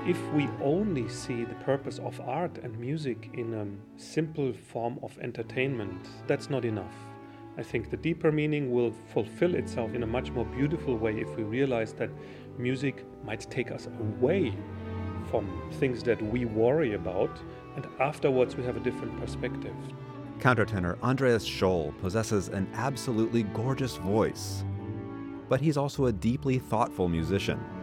if we only see the purpose of art and music in a simple form of entertainment, that's not enough. I think the deeper meaning will fulfill itself in a much more beautiful way if we realize that music might take us away from things that we worry about, and afterwards we have a different perspective. Countertenor Andreas Scholl possesses an absolutely gorgeous voice, but he's also a deeply thoughtful musician.